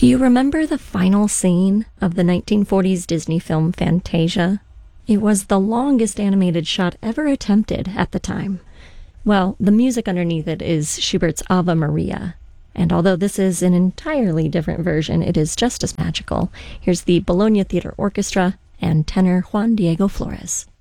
Do you remember the final scene of the 1940s Disney film Fantasia? It was the longest animated shot ever attempted at the time. Well, the music underneath it is Schubert's Ave Maria. And although this is an entirely different version, it is just as magical. Here's the Bologna Theatre Orchestra and tenor Juan Diego Flores.